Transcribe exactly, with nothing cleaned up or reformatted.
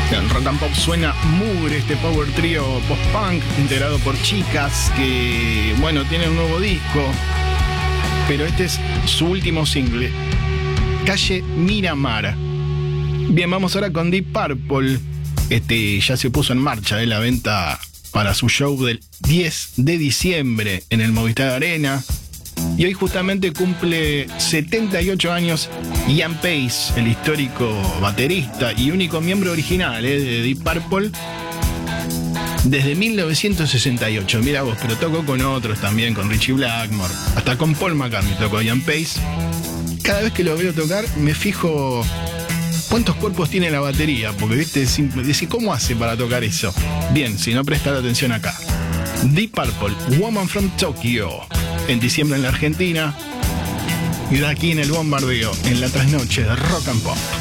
En Rock and Pop suena Mugre, este power trio post-punk integrado por chicas que, bueno, tienen un nuevo disco, pero este es su último single, Calle Miramar. Bien, vamos ahora con Deep Purple. Este ya se puso en marcha de la venta para su show del diez de diciembre en el Movistar Arena. Y hoy justamente cumple setenta y ocho años Ian Pace, el histórico baterista y único miembro original eh, de Deep Purple, desde mil novecientos sesenta y ocho. Mira vos, pero tocó con otros también, con Richie Blackmore, hasta con Paul McCartney tocó Ian Pace. Cada vez que lo veo tocar me fijo cuántos cuerpos tiene la batería, porque viste, decís, ¿cómo hace para tocar eso? Bien, si no, prestar atención acá. Deep Purple, Woman from Tokyo, en diciembre en la Argentina, y de aquí en el bombardeo, en la trasnoche de Rock and Pop.